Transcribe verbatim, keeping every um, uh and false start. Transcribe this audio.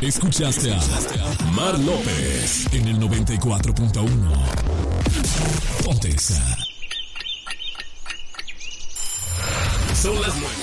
Escuchaste a Mar López en el noventa y cuatro punto uno. Ponte Exa. Son las nueve